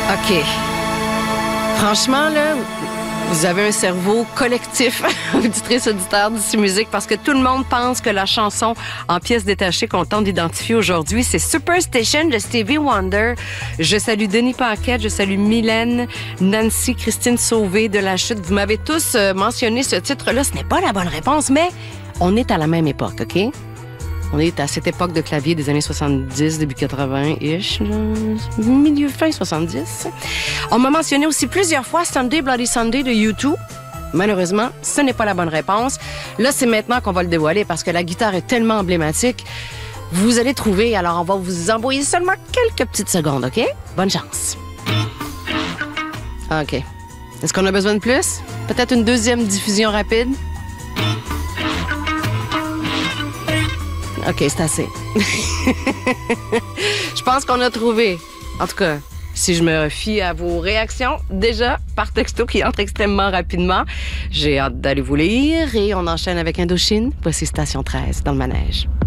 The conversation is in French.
OK. Franchement, là, vous avez un cerveau collectif, auditrice, auditeur d'ici musique, parce que tout le monde pense que la chanson en pièces détachées qu'on tente d'identifier aujourd'hui, c'est Superstition de Stevie Wonder. Je salue Denis Paquette, je salue Mylène, Nancy, Christine Sauvé de La Chute. Vous m'avez tous mentionné ce titre-là. Ce n'est pas la bonne réponse, mais on est à la même époque, OK? On est à cette époque de clavier des années 70, début 80-ish, milieu fin 70. On m'a mentionné aussi plusieurs fois Sunday Bloody Sunday de U2. Malheureusement, ce n'est pas la bonne réponse. Là, c'est maintenant qu'on va le dévoiler parce que la guitare est tellement emblématique. Vous allez trouver, alors on va vous envoyer seulement quelques petites secondes, OK? Bonne chance. OK. Est-ce qu'on a besoin de plus? Peut-être une deuxième diffusion rapide? OK, c'est assez. Je pense qu'on a trouvé. En tout cas, si je me fie à vos réactions, déjà par texto qui entre extrêmement rapidement, j'ai hâte d'aller vous lire et on enchaîne avec Indochine. Voici Station 13 dans le manège.